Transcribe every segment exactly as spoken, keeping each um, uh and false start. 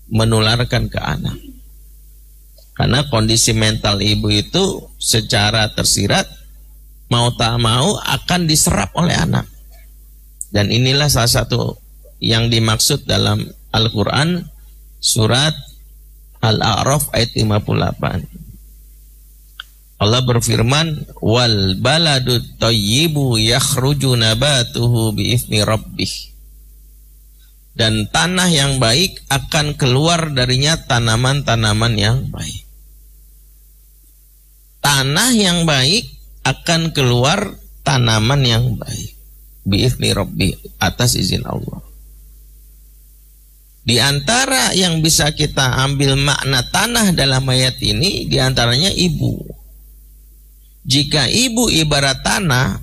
menularkan ke anak. Karena kondisi mental ibu itu secara tersirat mau tak mau akan diserap oleh anak. Dan inilah salah satu yang dimaksud dalam Al-Quran surat Al-A'raf ayat lima puluh delapan. Allah berfirman, wal baladut thayyibu yakhruju nabatuhu bi'izni rabbih. Dan tanah yang baik akan keluar darinya tanaman-tanaman yang baik. Tanah yang baik akan keluar tanaman yang baik. Bi'izni rabbih, atas izin Allah. Di antara yang bisa kita ambil makna tanah dalam ayat ini, di antaranya ibu. Jika ibu ibarat tanah,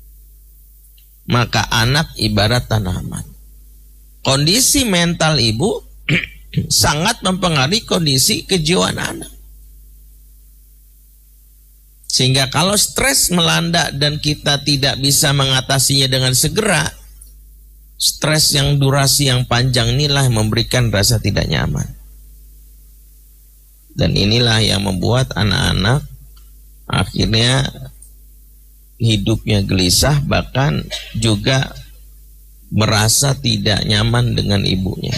maka anak ibarat tanaman. Kondisi mental ibu sangat mempengaruhi kondisi kejiwaan anak. Sehingga kalau stres melanda dan kita tidak bisa mengatasinya dengan segera, stres yang durasi yang panjang inilah yang memberikan rasa tidak nyaman. Dan inilah yang membuat anak-anak akhirnya hidupnya gelisah, bahkan juga merasa tidak nyaman dengan ibunya.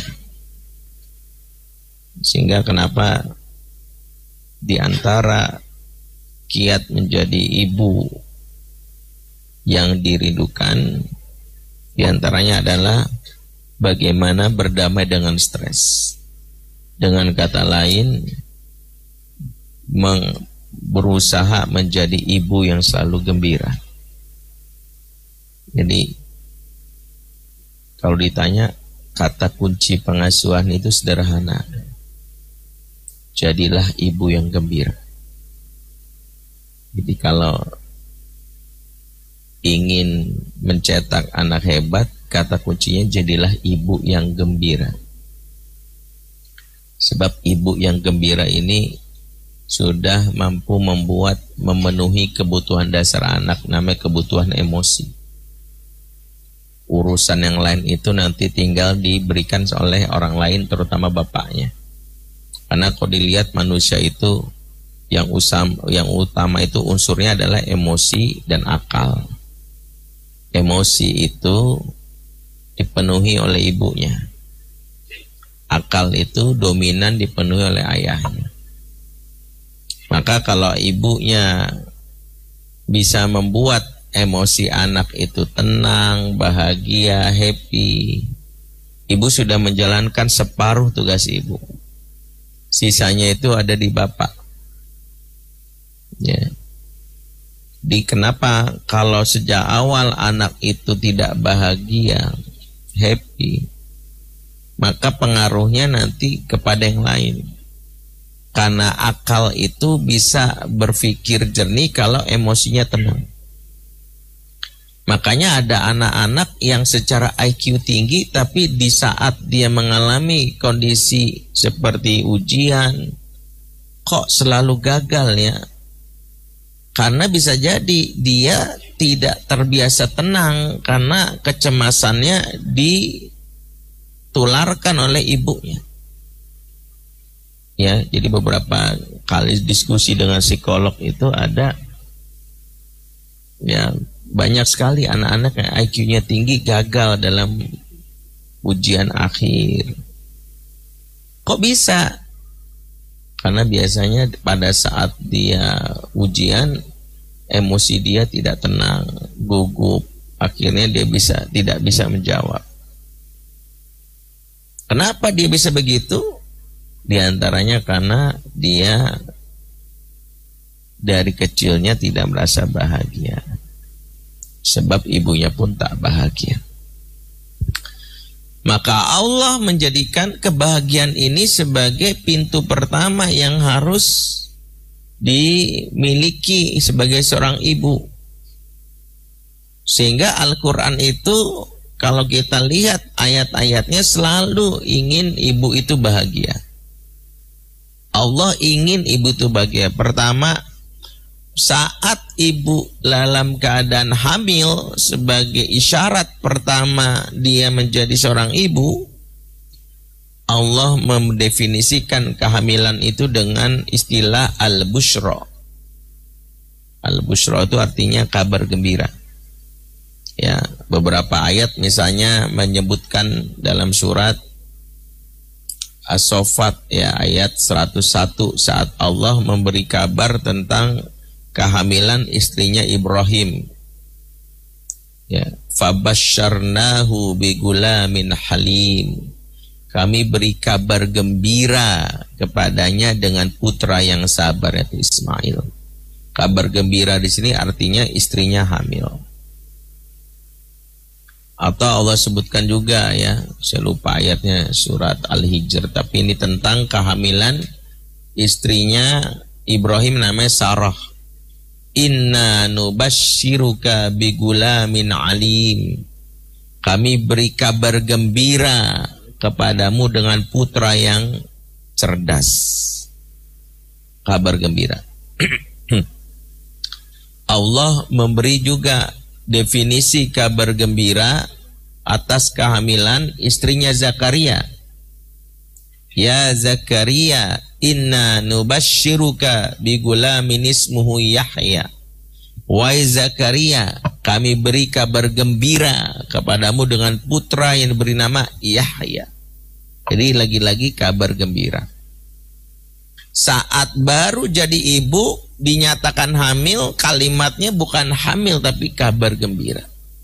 Sehingga kenapa di antara kiat menjadi ibu yang dirindukan, di antaranya adalah bagaimana berdamai dengan stres. Dengan kata lain, meng berusaha menjadi ibu yang selalu gembira. Jadi kalau ditanya kata kunci pengasuhan itu sederhana. Jadilah ibu yang gembira. Jadi kalau ingin mencetak anak hebat, kata kuncinya jadilah ibu yang gembira. Sebab ibu yang gembira ini sudah mampu membuat memenuhi kebutuhan dasar anak, namanya kebutuhan emosi. Urusan yang lain itu nanti tinggal diberikan oleh orang lain, terutama bapaknya. Karena kalau dilihat manusia itu yang usam, yang utama itu unsurnya adalah emosi dan akal. Emosi itu dipenuhi oleh ibunya. Akal itu dominan dipenuhi oleh ayahnya. Maka kalau ibunya bisa membuat emosi anak itu tenang, bahagia, happy, ibu sudah menjalankan separuh tugas ibu. Sisanya itu ada di bapak. Ya. Di kenapa kalau sejak awal anak itu tidak bahagia, happy, maka pengaruhnya nanti kepada yang lain. Karena akal itu bisa berpikir jernih kalau emosinya tenang. Makanya ada anak-anak yang secara I Q tinggi, tapi di saat dia mengalami kondisi seperti ujian, kok selalu gagal ya? Karena bisa jadi dia tidak terbiasa tenang, karena kecemasannya ditularkan oleh ibunya. Ya, jadi beberapa kali diskusi dengan psikolog itu ada ya banyak sekali anak-anak yang I Q-nya tinggi gagal dalam ujian akhir. Kok bisa? Karena biasanya pada saat dia ujian emosi dia tidak tenang, gugup, akhirnya dia bisa tidak bisa menjawab. Kenapa dia bisa begitu? Di antaranya karena dia dari kecilnya tidak merasa bahagia. Sebab ibunya pun tak bahagia. Maka Allah menjadikan kebahagiaan ini sebagai pintu pertama yang harus dimiliki sebagai seorang ibu. Sehingga Al-Quran itu kalau kita lihat ayat-ayatnya selalu ingin ibu itu bahagia. Allah ingin ibu itu bahagia. Pertama, saat ibu dalam keadaan hamil, sebagai isyarat pertama dia menjadi seorang ibu, Allah mendefinisikan kehamilan itu dengan istilah al-busyra. Al-busyra itu artinya kabar gembira. Ya, beberapa ayat misalnya menyebutkan dalam surat As-Saffat ya ayat seratus satu saat Allah memberi kabar tentang kehamilan istrinya Ibrahim. Ya, fabasyarnahu bigulamin halim. Kami beri kabar gembira kepadanya dengan putra yang sabar, yaitu Ismail. Kabar gembira di sini artinya istrinya hamil. Atau Allah sebutkan juga ya, saya lupa ayatnya surat Al-Hijr, tapi ini tentang kehamilan istrinya Ibrahim namanya Sarah. Inna nubashiruka bigulamin alim. Kami beri kabar gembira kepadamu dengan putra yang cerdas. Kabar gembira. Allah memberi juga definisi kabar gembira atas kehamilan istrinya Zakaria. Ya Zakaria, inna nubashiruka bigulamin ismuhu Yahya. Wahai Zakaria, kami beri kabar gembira kepadamu dengan putra yang diberi nama Yahya. Jadi lagi-lagi kabar gembira. Saat baru jadi ibu dinyatakan hamil, kalimatnya bukan hamil tapi kabar gembira.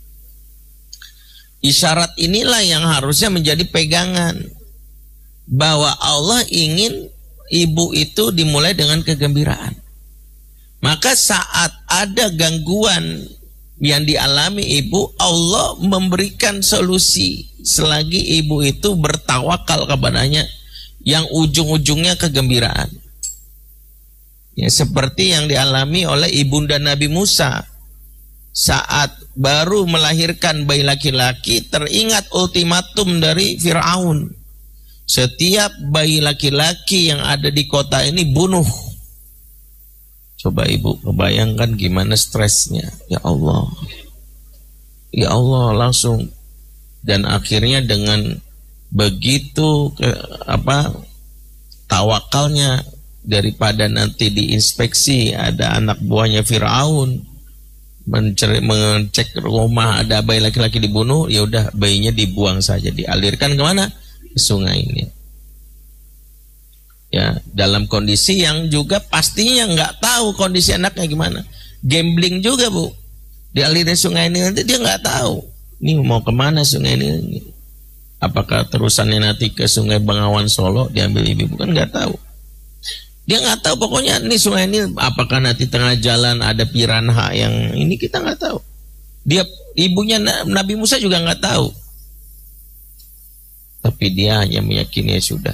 Isyarat inilah yang harusnya menjadi pegangan, bahwa Allah ingin ibu itu dimulai dengan kegembiraan. Maka saat ada gangguan yang dialami ibu, Allah memberikan solusi selagi ibu itu bertawakal kepadanya, yang ujung-ujungnya kegembiraan. Ya, seperti yang dialami oleh ibunda Nabi Musa saat baru melahirkan bayi laki-laki, teringat ultimatum dari Fir'aun. Setiap bayi laki-laki yang ada di kota ini bunuh. Coba ibu kebayangkan gimana stresnya. Ya Allah, ya Allah, langsung. Dan akhirnya dengan begitu ke, apa tawakalnya, daripada nanti diinspeksi ada anak buahnya Fir'aun mengecek rumah ada bayi laki-laki dibunuh, ya udah bayinya dibuang saja, dialirkan kemana? Ke sungai ini. Ya, dalam kondisi yang juga pastinya nggak tahu kondisi anaknya gimana. Gambling juga bu, dialirin sungai ini, nanti dia nggak tahu ini mau kemana sungai ini. Apakah terusannya nanti ke Sungai Bengawan Solo diambil ibu, kan nggak tahu. Dia nggak tahu, pokoknya ini sungai ini apakah nanti tengah jalan ada piranha yang ini, kita nggak tahu. Dia ibunya Nabi Musa juga nggak tahu, tapi dia hanya meyakini sudah.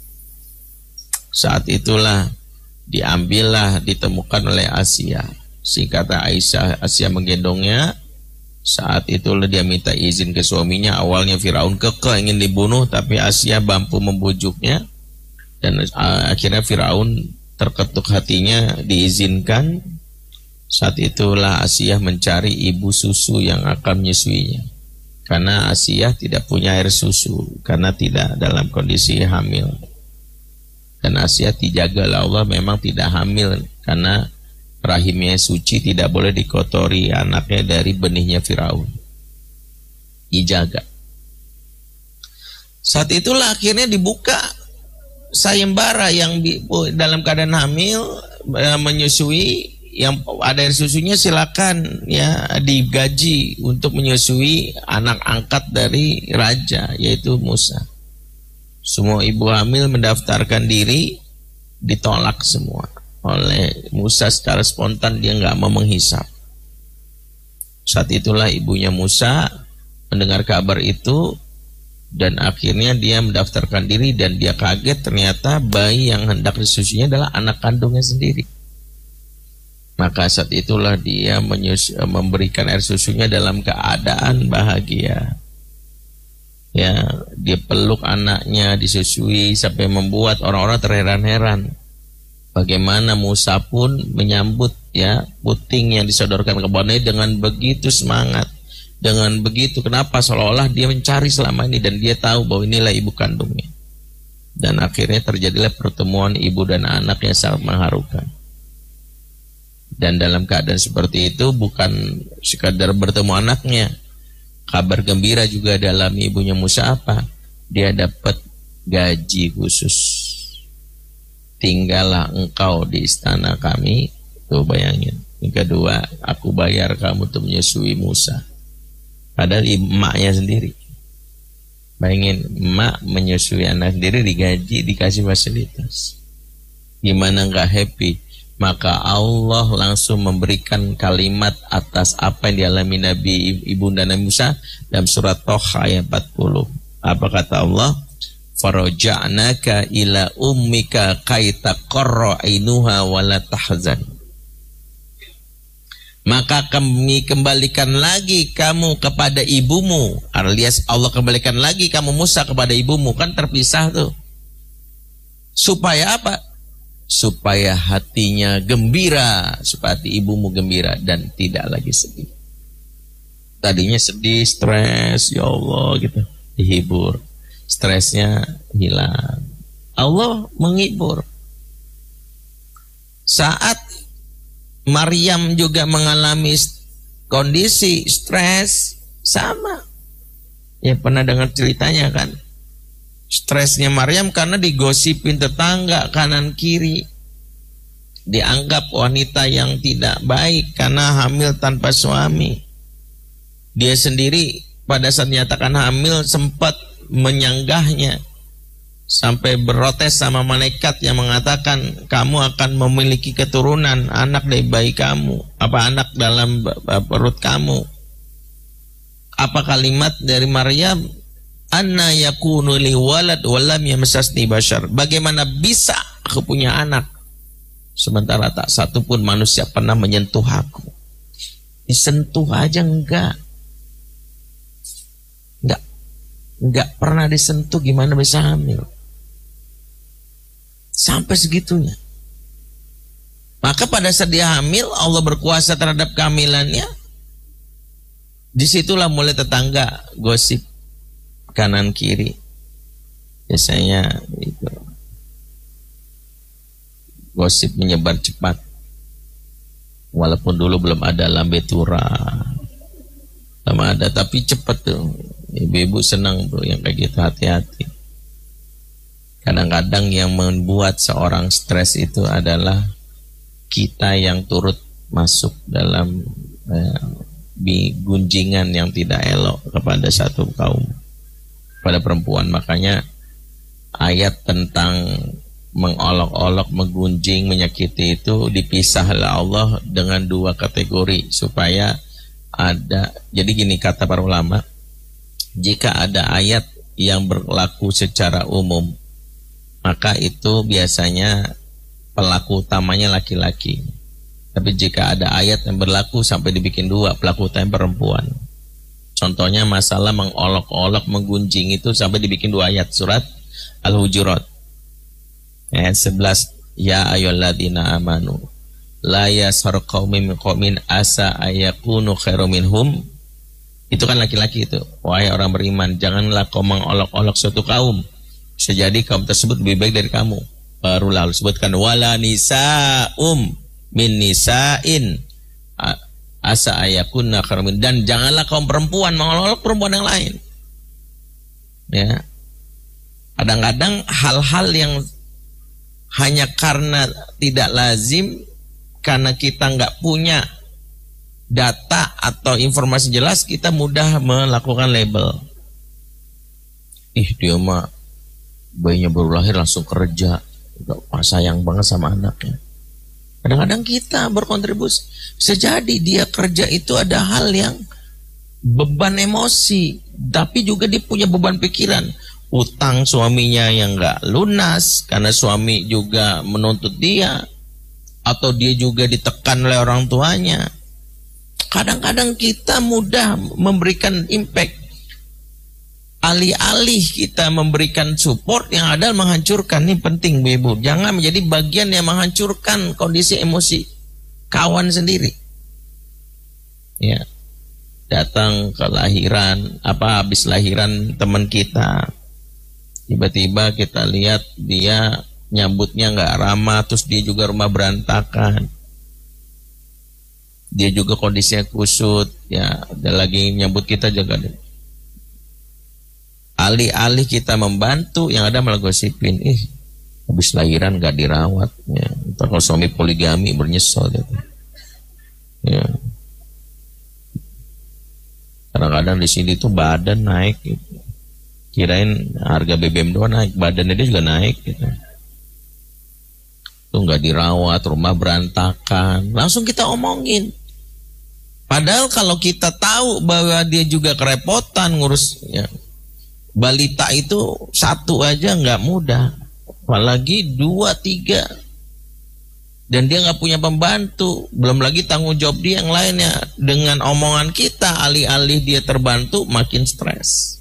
Saat itulah diambillah, ditemukan oleh Asia. Singkata Aisyah, Asia menggendongnya. Saat itulah dia minta izin ke suaminya. Awalnya Firaun kekeh ingin dibunuh, tapi Asia mampu membujuknya. Dan uh, akhirnya Firaun terketuk hatinya, diizinkan. Saat itulah Asia mencari ibu susu yang akan menyusuinya. Karena Asia tidak punya air susu, karena tidak dalam kondisi hamil. Dan Asia dijaga oleh Allah memang tidak hamil, karena rahimnya suci, tidak boleh dikotori anaknya dari benihnya Firaun. Dijaga. Saat itulah akhirnya dibuka sayembara yang di, dalam keadaan hamil menyusui, yang ada air susunya silakan ya digaji untuk menyusui anak angkat dari raja, yaitu Musa. Semua ibu hamil mendaftarkan diri, ditolak semua oleh Musa secara spontan, dia nggak mau menghisap. Saat itulah ibunya Musa mendengar kabar itu, dan akhirnya dia mendaftarkan diri, dan dia kaget ternyata bayi yang hendak disusuinya adalah anak kandungnya sendiri. Maka saat itulah dia menyus, memberikan air susunya dalam keadaan bahagia. Ya, dia peluk anaknya, disusui sampai membuat orang-orang terheran-heran. Bagaimana Musa pun menyambut ya puting yang disodorkan kepadanya dengan begitu semangat. Dengan begitu, kenapa? Seolah-olah dia mencari selama ini dan dia tahu bahwa inilah ibu kandungnya. Dan akhirnya terjadilah pertemuan ibu dan anak yang sangat mengharukan. Dan dalam keadaan seperti itu bukan sekadar bertemu anaknya, kabar gembira juga dalam ibunya Musa apa? Dia dapat gaji khusus. Tinggallah engkau di istana kami. Tuh bayangin. Yang kedua, aku bayar kamu untuk menyusui Musa. Padahal emaknya sendiri. Bayangin, emak menyusui anak sendiri, digaji, dikasih fasilitas. Gimana nggak happy? Maka Allah langsung memberikan kalimat atas apa yang dialami Nabi ibunda Nabi Musa dalam surat Toha ayat empat puluh. Apa kata Allah? Faraja'naka ila ummika kaita qarra ainuha wala tahzan. Maka kami kembalikan lagi kamu kepada ibumu, alias Allah kembalikan lagi kamu Musa kepada ibumu, kan terpisah tuh. Supaya apa? Supaya hatinya gembira, supaya hati ibumu gembira dan tidak lagi sedih. Tadinya sedih, stres, ya Allah gitu, dihibur, stresnya hilang. Allah menghibur. Saat Maryam juga mengalami kondisi stres sama. Ya pernah dengar ceritanya kan? Stresnya Maryam karena digosipin tetangga kanan kiri. Dianggap wanita yang tidak baik karena hamil tanpa suami. Dia sendiri pada saat nyatakan hamil sempat menyanggahnya. Sampai berotes sama malaikat yang mengatakan kamu akan memiliki keturunan anak dari bayi kamu, apa anak dalam perut kamu. Apa kalimat dari Maryam? Anna yakunu li walad wa lam yamsasni bashar. Bagaimana bisa aku punya anak sementara tak satu pun manusia pernah menyentuh aku? Disentuh aja enggak. Enggak. Enggak pernah disentuh, gimana bisa hamil? Sampai segitunya. Maka pada saat dia hamil, Allah berkuasa terhadap kehamilannya. Disitulah mulai tetangga gosip kanan kiri. Biasanya itu gosip menyebar cepat. Walaupun dulu belum ada lambe tura, belum ada, tapi cepat tuh. Ibu-ibu senang bro yang kayak gitu, hati-hati. Kadang-kadang yang membuat seorang stres itu adalah kita yang turut masuk dalam eh, gunjingan yang tidak elok kepada satu kaum, pada perempuan. Makanya ayat tentang mengolok-olok, menggunjing, menyakiti itu dipisah oleh Allah dengan dua kategori supaya ada. Jadi gini kata para ulama, jika ada ayat yang berlaku secara umum, maka itu biasanya pelaku utamanya laki-laki. Tapi jika ada ayat yang berlaku sampai dibikin dua, pelaku utama perempuan. Contohnya masalah mengolok-olok, menggunjing itu sampai dibikin dua ayat. Surat Al-Hujurat ayat sebelas, ya ayyuhalladzina amanu la yaskhar qaumin min qaumin asa ayakunu khairum minhum. Itu kan laki-laki itu. Wahai orang beriman, janganlah kau mengolok-olok suatu kaum, bisa jadi kaum tersebut lebih baik dari kamu. Baru lalu sebutkan wala nisa'um min nisa'in asa ayakunna khairum, dan janganlah kaum perempuan mengolok perempuan yang lain. Ya. Kadang-kadang hal-hal yang hanya karena tidak lazim, karena kita nggak punya data atau informasi jelas, kita mudah melakukan label. Ih, dia mah bayinya baru lahir langsung kerja, wah sayang banget sama anaknya. Kadang-kadang kita berkontribusi. Bisa jadi dia kerja itu ada hal yang beban emosi, tapi juga dia punya beban pikiran. Utang suaminya yang gak lunas karena suami juga menuntut dia, atau dia juga ditekan oleh orang tuanya. Kadang-kadang kita mudah memberikan impact. Alih-alih kita memberikan support, yang ada menghancurkan. Ini penting Bu, jangan menjadi bagian yang menghancurkan kondisi emosi kawan sendiri. Ya, datang ke lahiran, apa habis lahiran teman kita Tiba-tiba kita lihat dia nyambutnya nggak ramah, terus dia juga rumah berantakan. Dia juga kondisinya kusut, ya, ada lagi nyambut kita juga. Alih-alih kita membantu, yang ada malah gosipin, ih, habis lahiran gak dirawat, ya. Ntar kalau suami poligami bernyesel, gitu. Ya. Kadang-kadang di sini tuh badan naik, gitu. Kirain harga B B M doang naik, badannya dia juga naik, gitu. Tuh nggak dirawat, rumah berantakan, langsung kita omongin. Padahal kalau kita tahu bahwa dia juga kerepotan ngurus, ya, balita itu satu aja nggak mudah, apalagi dua tiga, dan dia nggak punya pembantu, belum lagi tanggung jawab dia yang lainnya. Dengan omongan kita, alih-alih dia terbantu, makin stres.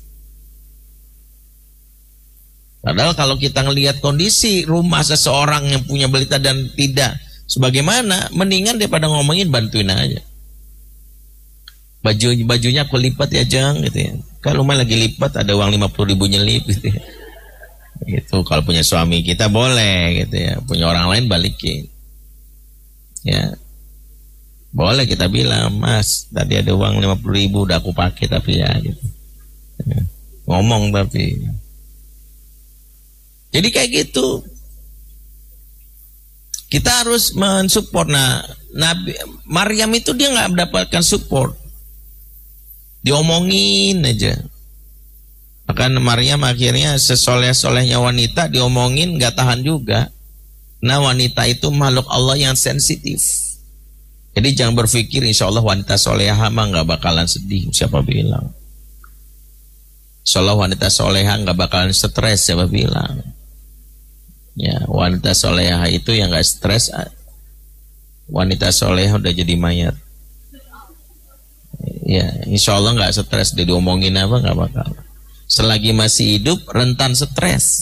Padahal kalau kita ngelihat kondisi rumah seseorang yang punya balita dan tidak sebagaimana, mendingan daripada ngomongin, bantuin aja. Baju bajunya aku lipat ya Jang, gitu ya. Kalau rumah lagi lipat ada uang lima puluh ribu nyelip, gitu ya. Gitu, kalau punya suami kita boleh, gitu ya. Punya orang lain balikin. Ya. Boleh kita bilang, Mas, tadi ada uang lima puluh ribu udah aku pakai tapi ya, gitu. Ya. Ngomong tapi. Jadi kayak gitu. Kita harus mensupport. Nah, Nabi Maryam itu dia nggak mendapatkan support. Diomongin aja. Bahkan Maryam akhirnya sesoleh-solehnya wanita diomongin nggak tahan juga. Nah, wanita itu makhluk Allah yang sensitif. Jadi jangan berpikir insya Allah wanita solehah mah nggak bakalan sedih. Siapa bilang? Insya Allah wanita solehah nggak bakalan stres. Siapa bilang? Ya, wanita solehah itu yang nggak stres. Wanita solehah udah jadi mayat. Ya, insya Allah nggak stres. Dia diomongin apa nggak bakal. Selagi masih hidup rentan stres.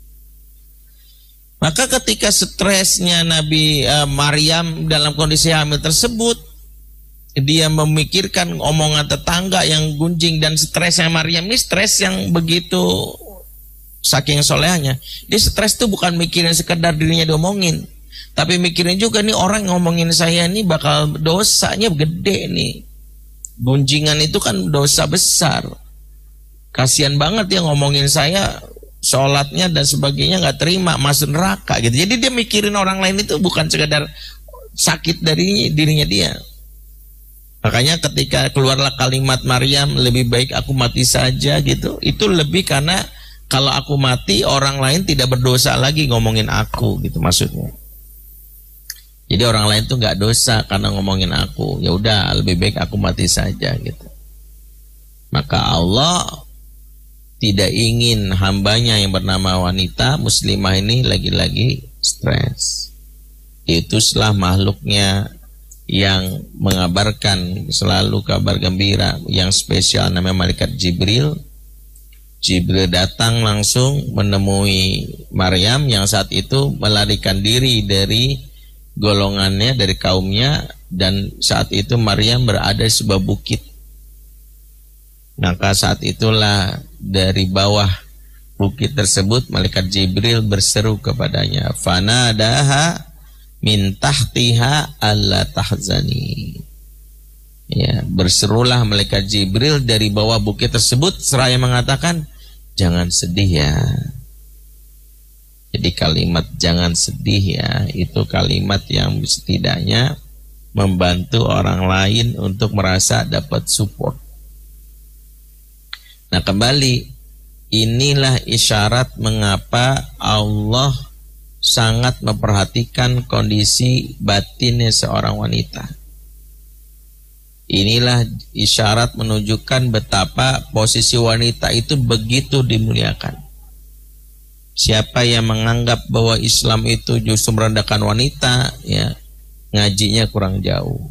Maka ketika stresnya Nabi uh, Maryam dalam kondisi hamil tersebut, dia memikirkan omongan tetangga yang gunjing, dan stresnya Maryam ini stres yang begitu saking solehnya. Dia stres tuh bukan mikirin sekedar dirinya diomongin, tapi mikirin juga nih orang ngomongin saya nih bakal dosanya gede nih. Gunjingan itu kan dosa besar. Kasihan banget dia ngomongin saya, sholatnya dan sebagainya nggak terima, masuk neraka gitu. Jadi dia mikirin orang lain itu bukan sekedar sakit dari dirinya dia. Makanya ketika keluarlah kalimat Maryam, lebih baik aku mati saja gitu, itu lebih karena kalau aku mati orang lain tidak berdosa lagi ngomongin aku gitu maksudnya. Jadi orang lain tuh nggak dosa karena ngomongin aku. Ya udah, lebih baik aku mati saja gitu. Maka Allah tidak ingin hambanya yang bernama wanita muslimah ini lagi-lagi stres. Itulah makhluknya yang mengabarkan selalu kabar gembira yang spesial, namanya malaikat Jibril. Jibril datang langsung menemui Maryam yang saat itu melarikan diri dari golongannya, dari kaumnya, dan saat itu Maryam berada di sebuah bukit. Maka saat itulah dari bawah bukit tersebut malaikat Jibril berseru kepadanya, fanadaha min tahtiha alla tahzani. Ya, berserulah malaikat Jibril dari bawah bukit tersebut seraya mengatakan, jangan sedih ya. Jadi kalimat jangan sedih ya, itu kalimat yang setidaknya membantu orang lain untuk merasa dapat support. Nah kembali, inilah isyarat mengapa Allah sangat memperhatikan kondisi batinnya seorang wanita. Inilah isyarat menunjukkan betapa posisi wanita itu begitu dimuliakan. Siapa yang menganggap bahwa Islam itu justru merendahkan wanita, ya ngajinya kurang jauh.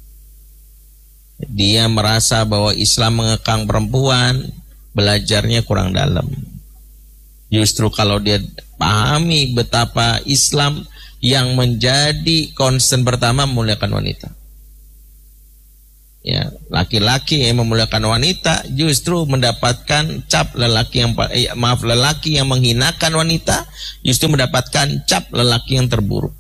Dia merasa bahwa Islam mengekang perempuan, belajarnya kurang dalam. Justru kalau dia pahami betapa Islam yang menjadi concern pertama memuliakan wanita. Ya, laki-laki yang memuliakan wanita justru mendapatkan cap lelaki yang eh, maaf lelaki yang menghinakan wanita justru mendapatkan cap lelaki yang terburuk.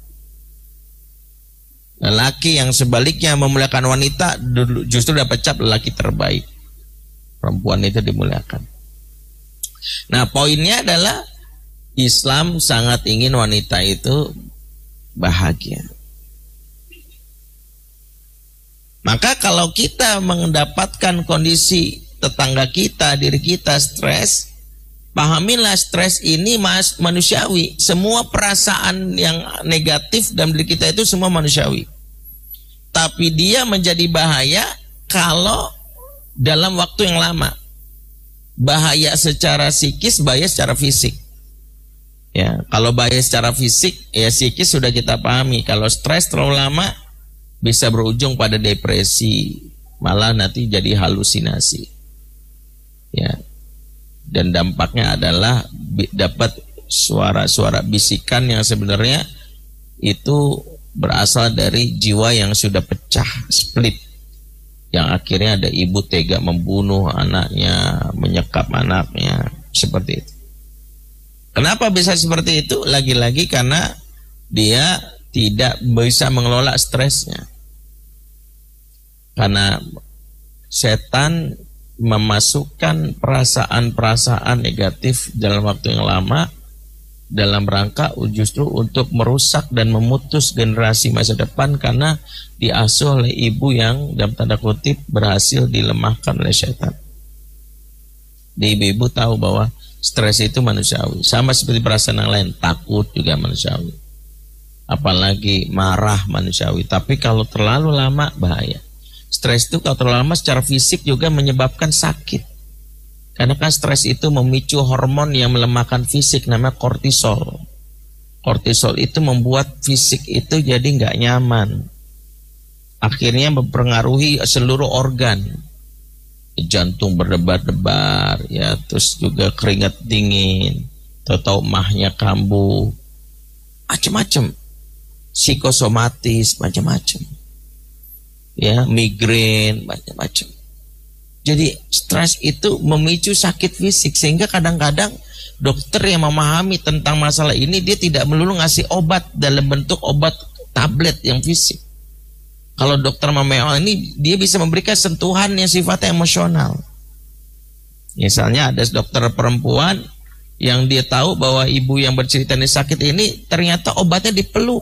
Lelaki yang sebaliknya memuliakan wanita justru dapat cap lelaki terbaik. Perempuan itu dimuliakan. Nah, poinnya adalah Islam sangat ingin wanita itu bahagia. Maka kalau kita mendapatkan kondisi tetangga kita, diri kita stres, pahamilah stres ini mas, manusiawi. Semua perasaan yang negatif dalam diri kita itu semua manusiawi. Tapi dia menjadi bahaya kalau dalam waktu yang lama. Bahaya secara psikis, bahaya secara fisik. Ya, kalau bahaya secara fisik, ya psikis sudah kita pahami. Kalau stres terlalu lama, bisa berujung pada depresi, malah nanti jadi halusinasi. Ya. Dan dampaknya adalah dapat suara-suara bisikan yang sebenarnya itu berasal dari jiwa yang sudah pecah, split. Yang akhirnya ada ibu tega membunuh anaknya, menyekap anaknya, seperti itu. Kenapa bisa seperti itu? Lagi-lagi karena dia tidak bisa mengelola stresnya. Karena setan memasukkan perasaan-perasaan negatif dalam waktu yang lama dalam rangka justru untuk merusak dan memutus generasi masa depan karena diasuh oleh ibu yang dalam tanda kutip berhasil dilemahkan oleh setan. Di ibu-ibu tahu bahwa stres itu manusiawi. Sama seperti perasaan yang lain, takut juga manusiawi. Apalagi marah manusiawi. Tapi kalau terlalu lama bahaya. Stres itu kalau terlalu lama secara fisik juga menyebabkan sakit. Karena kan stres itu memicu hormon yang melemahkan fisik, namanya kortisol. Kortisol itu membuat fisik itu jadi nggak nyaman. Akhirnya mempengaruhi seluruh organ. Jantung berdebar-debar, ya, terus juga keringat dingin, tahu-tahu mahnya kambuh, macam-macam. Psikosomatis, macam-macam, ya, migrain, macam-macam. Jadi stres itu memicu sakit fisik, sehingga kadang-kadang dokter yang memahami tentang masalah ini dia tidak melulu ngasih obat dalam bentuk obat tablet yang fisik. Kalau dokter memeo ini dia bisa memberikan sentuhan yang sifatnya emosional. Misalnya ada dokter perempuan yang dia tahu bahwa ibu yang bercerita ini sakit ini ternyata obatnya dipeluk.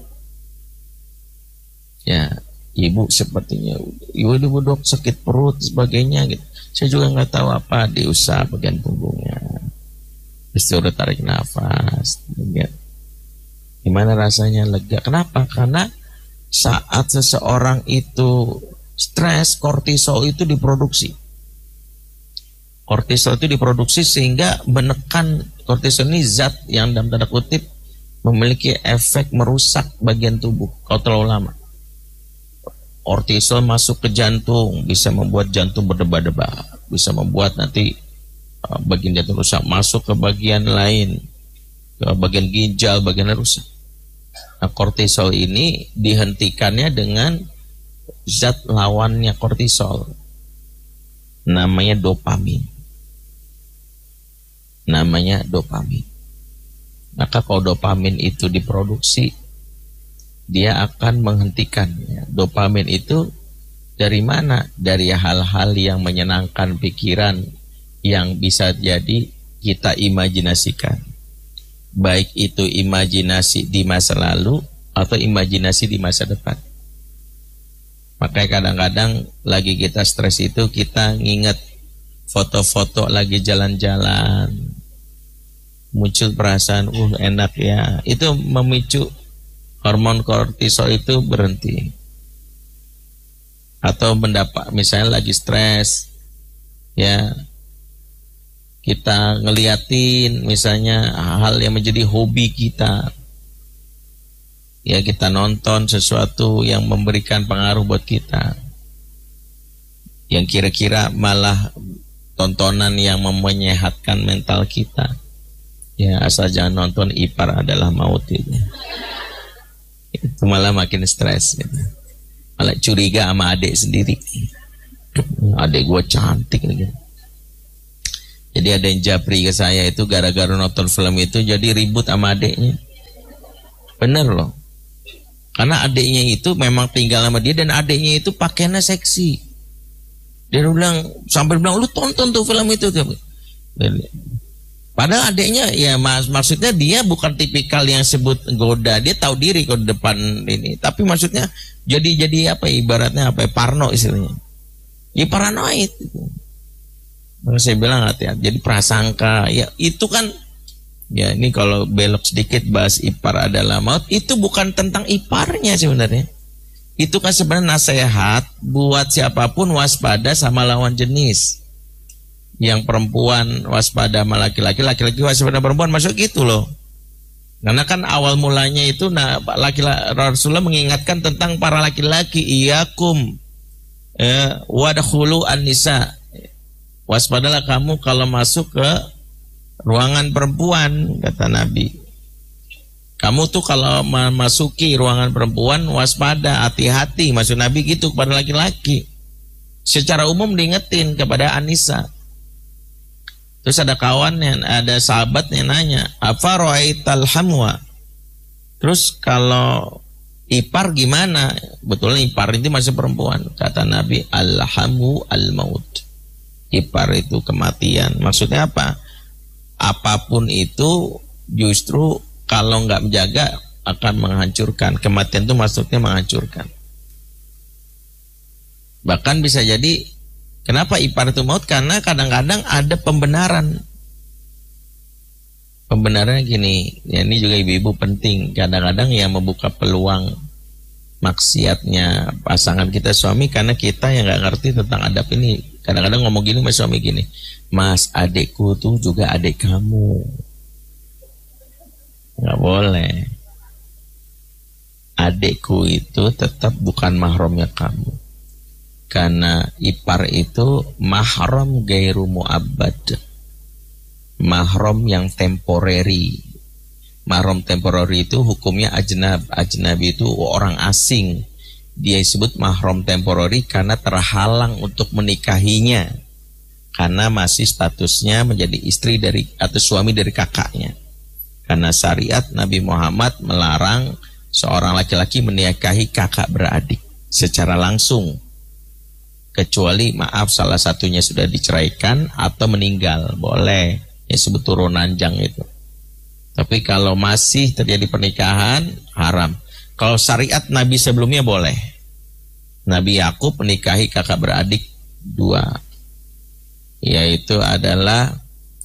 Ya, ibu sepertinya, ibu ibu dok sakit perut sebagainya gitu. Saya juga nggak tahu apa, diusap bagian punggungnya. Disuruh tarik nafas. Gitu. Gimana rasanya, lega? Kenapa? Karena saat seseorang itu stres, kortisol itu diproduksi. Kortisol itu diproduksi sehingga menekan, kortisol ini zat yang dalam tanda kutip memiliki efek merusak bagian tubuh kalau terlalu lama. Kortisol masuk ke jantung, bisa membuat jantung berdebar-debar, bisa membuat nanti uh, bagian jantung rusak, masuk ke bagian lain, ke bagian ginjal, bagian rusak. Nah, kortisol ini dihentikannya dengan zat lawannya kortisol, namanya dopamin. Namanya dopamin. Maka kalau dopamin itu diproduksi, dia akan menghentikan. Dopamin itu dari mana? Dari hal-hal yang menyenangkan pikiran yang bisa jadi kita imajinasikan. Baik itu imajinasi di masa lalu atau imajinasi di masa depan. Makanya kadang-kadang lagi kita stres itu kita nginget foto-foto lagi jalan-jalan, muncul perasaan uh enak ya, itu memicu hormon kortisol itu berhenti. Atau mendapat misalnya lagi stres, ya, kita ngeliatin misalnya hal yang menjadi hobi kita, ya, kita nonton sesuatu yang memberikan pengaruh buat kita, yang kira-kira malah tontonan yang menyehatkan mental kita, ya, asal jangan nonton Ipar Adalah Maut itu, itu malah makin stres gitu. Malah curiga sama adik sendiri. Adek gue cantik nih. Jadi ada yang japri ke saya itu gara-gara nonton film itu jadi ribut sama adeknya. Bener loh. Karena adeknya itu memang tinggal sama dia dan adeknya itu pakaiannya seksi. Dia bilang sampai bilang lu tonton tuh film itu. Padahal adeknya ya mas, maksudnya dia bukan tipikal yang sebut goda. Dia tahu diri kalau depan ini. Tapi maksudnya jadi jadi apa ibaratnya apa parno istilahnya. Ya paranoid. Maka saya bilang hati-hati. Jadi prasangka ya itu kan ya ini kalau belok sedikit bahas ipar adalah maut itu bukan tentang iparnya sebenarnya. Itu kan sebenarnya nasihat buat siapapun waspada sama lawan jenis. Yang perempuan waspada sama laki-laki, laki-laki waspada perempuan, masuk gitu loh. Karena kan awal mulanya itu nah laki-laki Rasulullah mengingatkan tentang para laki-laki, iyakum eh, wadakhulu an-nisa. Waspadalah kamu kalau masuk ke ruangan perempuan, kata Nabi. Kamu tuh kalau memasuki ruangan perempuan waspada, hati-hati, maksud Nabi gitu kepada laki-laki. Secara umum diingetin kepada Anisa. Terus ada kawannya, ada sahabatnya nanya, apa roaital hamwa? Terus kalau ipar gimana? Betulnya ipar itu masih perempuan. Kata Nabi, alhamu al-maut. Ipar itu kematian. Maksudnya apa? Apapun itu justru kalau nggak menjaga akan menghancurkan. Kematian itu maksudnya menghancurkan. Bahkan bisa jadi, kenapa ipar itu maut? Karena kadang-kadang ada pembenaran. Pembenarannya gini, ya ini juga ibu-ibu penting. Kadang-kadang yang membuka peluang maksiatnya pasangan kita suami karena kita yang nggak ngerti tentang adab ini. Kadang-kadang ngomong gini sama suami gini, mas adekku tuh juga adek kamu. Nggak boleh. Adekku itu tetap bukan mahramnya kamu. Karena ipar itu mahram gairu mu'abbad. Mahram yang temporary. Mahram temporary itu hukumnya ajnab. Ajnab itu orang asing. Dia disebut mahram temporary karena terhalang untuk menikahinya. Karena masih statusnya menjadi istri dari atau suami dari kakaknya. Karena syariat Nabi Muhammad melarang seorang laki-laki menikahi kakak beradik secara langsung. Kecuali maaf salah satunya sudah diceraikan atau meninggal. Boleh. Ya sebut turunan jang itu. Tapi kalau masih terjadi pernikahan, haram. Kalau syariat Nabi sebelumnya boleh. Nabi Yakub menikahi kakak beradik dua. Yaitu adalah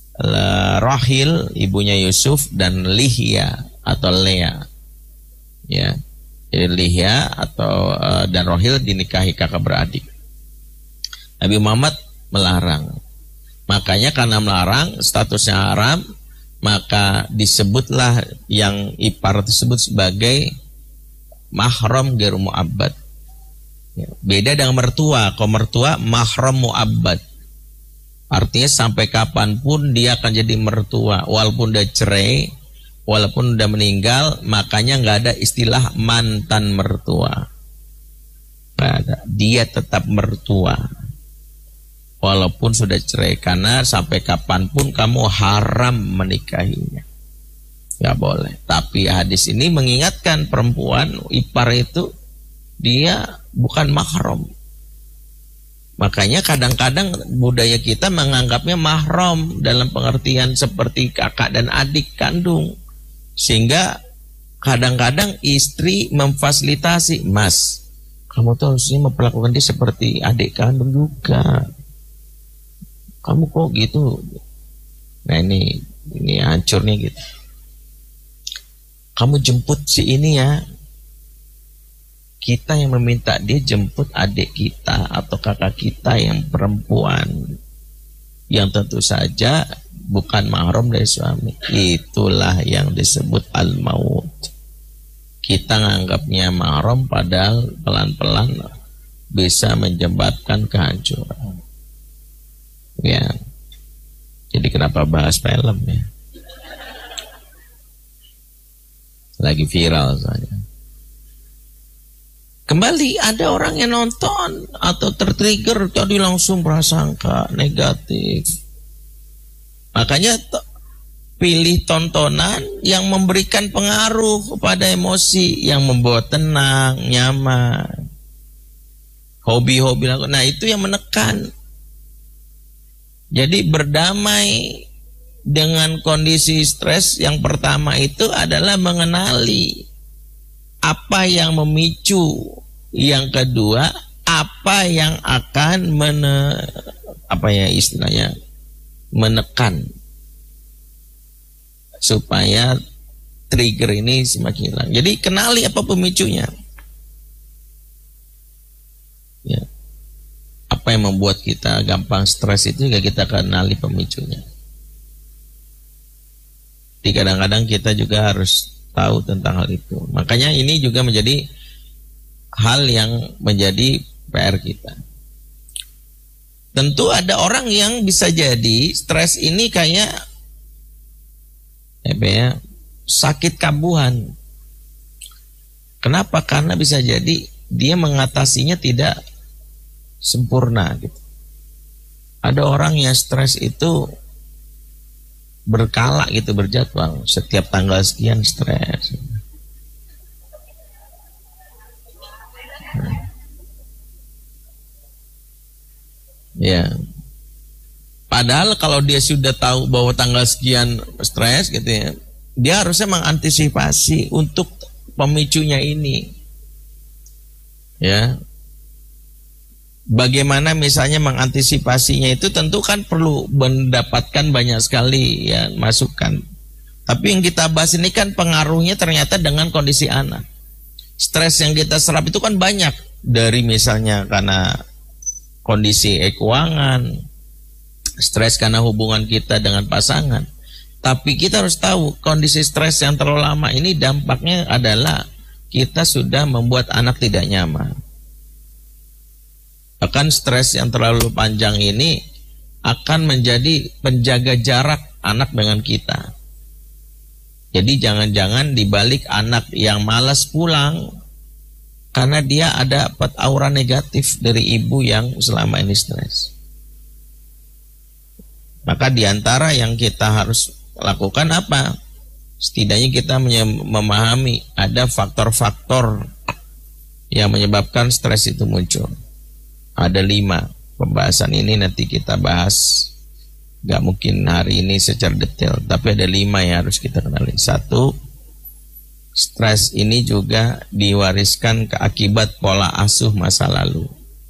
Rahil ibunya Yusuf dan Lihya atau Lea, ya, jadi Lihya atau uh, dan Rahil dinikahi kakak beradik. Nabi Muhammad melarang. Makanya karena melarang statusnya haram, maka disebutlah yang ipar tersebut sebagai mahram ghairu mu'abbad. Ya, beda dengan mertua. Kalau mertua mahram mu'abbad. Artinya sampai kapanpun dia akan jadi mertua. Walaupun udah cerai, walaupun udah meninggal, makanya nggak ada istilah mantan mertua. Nggak ada. Dia tetap mertua. Walaupun sudah cerai. Karena sampai kapanpun kamu haram menikahinya. Nggak boleh. Tapi hadis ini mengingatkan perempuan, ipar itu, dia bukan mahram. Makanya kadang-kadang budaya kita menganggapnya mahram dalam pengertian seperti kakak dan adik kandung. Sehingga kadang-kadang istri memfasilitasi, mas, kamu tuh harusnya memperlakukan dia seperti adik kandung juga. Kamu kok gitu? Nah ini, ini hancurnya gitu. Kamu jemput si ini ya. Kita yang meminta dia jemput adik kita atau kakak kita yang perempuan, yang tentu saja bukan mahram dari suami. Itulah yang disebut al-maut. Kita nganggapnya mahram padahal pelan-pelan bisa menyebabkan kehancuran. Ya. Jadi kenapa bahas film ya? Lagi viral saja. Kembali ada orang yang nonton atau tertrigger tadi langsung prasangka negatif. Makanya pilih tontonan yang memberikan pengaruh kepada emosi, yang membuat tenang, nyaman. Hobi-hobi, nah itu yang menekan. Jadi berdamai dengan kondisi stres yang pertama itu adalah mengenali apa yang memicu, yang kedua apa yang akan mene, apa ya istilahnya menekan supaya trigger ini semakin hilang. Jadi kenali apa pemicunya, ya. Apa yang membuat kita gampang stres itu juga kita kenali pemicunya. Di kadang-kadang kita juga harus tahu tentang hal itu. Makanya ini juga menjadi hal yang menjadi P R kita. Tentu ada orang yang bisa jadi stres ini kayak apa ya, sakit kambuhan. Kenapa? Karena bisa jadi dia mengatasinya tidak sempurna gitu. Ada orang yang stres itu berkala gitu, berjadwal, setiap tanggal sekian stres. Ya. Padahal kalau dia sudah tahu bahwa tanggal sekian stres gitu ya, dia harusnya mengantisipasi untuk pemicunya ini. Ya. Bagaimana misalnya mengantisipasinya itu tentu kan perlu mendapatkan banyak sekali ya masukan. Tapi yang kita bahas ini kan pengaruhnya ternyata dengan kondisi anak. Stres yang kita serap itu kan banyak, dari misalnya karena kondisi keuangan, stres karena hubungan kita dengan pasangan. Tapi kita harus tahu kondisi stres yang terlalu lama ini dampaknya adalah kita sudah membuat anak tidak nyaman. Bahkan stres yang terlalu panjang ini akan menjadi penjaga jarak anak dengan kita. Jadi jangan-jangan dibalik anak yang malas pulang karena dia ada aura negatif dari ibu yang selama ini stres. Maka diantara yang kita harus lakukan apa? Setidaknya kita memahami ada faktor-faktor yang menyebabkan stres itu muncul. Ada lima. Pembahasan ini nanti kita bahas, gak mungkin hari ini secara detail, tapi ada lima yang harus kita kenali. Satu, stres ini juga diwariskan ke akibat pola asuh masa lalu.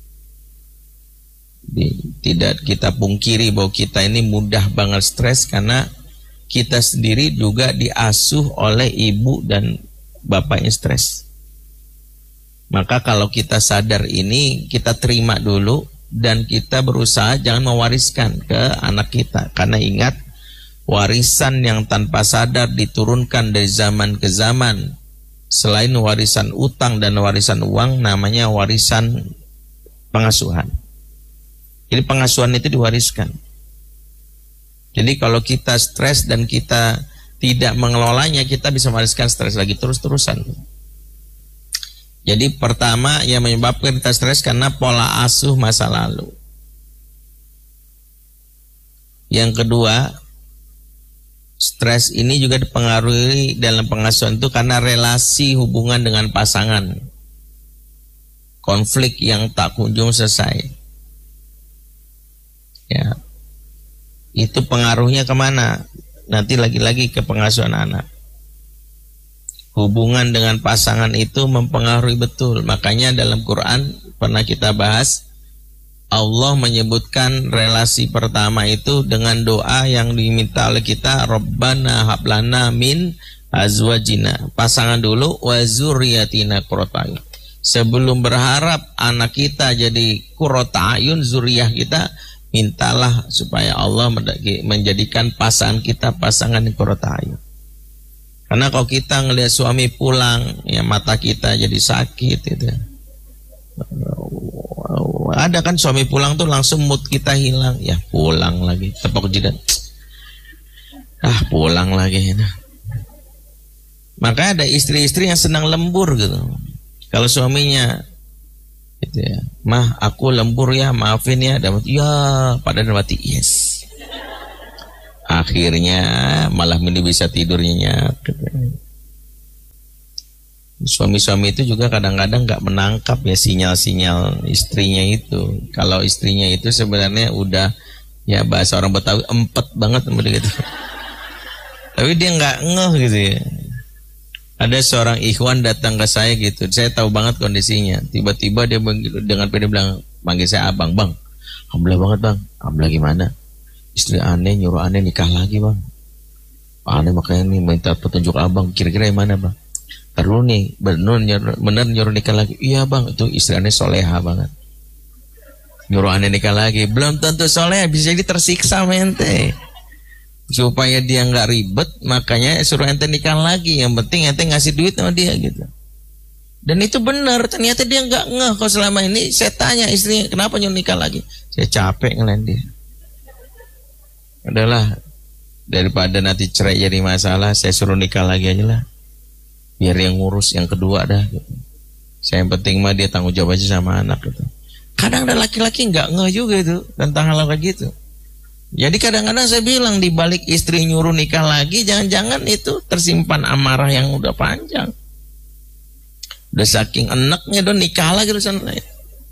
Tidak kita pungkiri bahwa kita ini mudah banget stres karena kita sendiri juga diasuh oleh ibu dan bapaknya stres. Maka kalau kita sadar ini, kita terima dulu dan kita berusaha jangan mewariskan ke anak kita. Karena ingat, warisan yang tanpa sadar diturunkan dari zaman ke zaman, selain warisan utang dan warisan uang, namanya warisan pengasuhan. Jadi pengasuhan itu diwariskan. Jadi kalau kita stres dan kita tidak mengelolanya, kita bisa mewariskan stres lagi terus-terusan. Jadi pertama yang menyebabkan kita stres karena pola asuh masa lalu. Yang kedua, stres ini juga dipengaruhi dalam pengasuhan itu karena relasi hubungan dengan pasangan. Konflik yang tak kunjung selesai. Ya. Itu pengaruhnya kemana? Nanti lagi-lagi ke pengasuhan anak. Hubungan dengan pasangan itu mempengaruhi betul. Makanya dalam Quran pernah kita bahas, Allah menyebutkan relasi pertama itu dengan doa yang diminta oleh kita, Rabbana hablana min azwajina. Pasangan dulu, wa zurriyatina qurrata ayun. Sebelum berharap anak kita jadi qurrata ayun, zuriyah kita, mintalah supaya Allah menjadikan pasangan kita pasangan yang qurrata ayun. Karena kalau kita ngelihat suami pulang, ya mata kita jadi sakit gitu. Ada kan suami pulang tuh langsung mood kita hilang. Ya pulang lagi, tepuk jidat. Ah pulang lagi. Nah. Maka ada istri-istri yang senang lembur gitu. Kalau suaminya Gitu ya. Mah, aku lembur ya, maafin ya. Dan ya, pada mati yes. Akhirnya malah ini bisa tidur nyenyak. Gitu. Suami-suami itu juga kadang-kadang nggak menangkap ya sinyal-sinyal istrinya itu. Kalau istrinya itu sebenarnya udah ya bahasa orang Betawi empet banget begitu. Tapi dia nggak ngeh gitu ya. Ada seorang ikhwan datang ke saya gitu, saya tahu banget kondisinya. Tiba-tiba dia dengan pede bilang, manggil saya abang, bang. Alhamdulillah banget bang. Alhamdulillah gimana? Istri aneh nyuruh aneh nikah lagi bang. Aneh makanya nih minta petunjuk abang. Kira-kira yang mana bang? Terus nih, bener nyuruh, bener nyuruh nikah lagi. Iya bang, itu istri aneh soleha banget. Nyuruh aneh nikah lagi. Belum tentu soleha, bisa jadi tersiksa mente. Supaya dia nggak ribet, makanya suruh ente nikah lagi. Yang penting ente ngasih duit sama dia gitu. Dan itu benar, ternyata dia nggak ngeh. Kalau selama ini saya tanya istrinya, kenapa nyuruh nikah lagi? Saya capek ngelain dia. Adalah daripada nanti cerai jadi masalah, saya suruh nikah lagi aja lah. Biar yang ngurus yang kedua dah. Gitu. Saya yang penting mah dia tanggung jawab aja sama anak gitu. Kadang ada laki-laki nggak ngeh juga itu tentang hal kayak gitu. Jadi kadang-kadang saya bilang di balik istri nyuruh nikah lagi, jangan-jangan itu tersimpan amarah yang udah panjang. Udah saking enaknya udah nikah lagi urusan lain.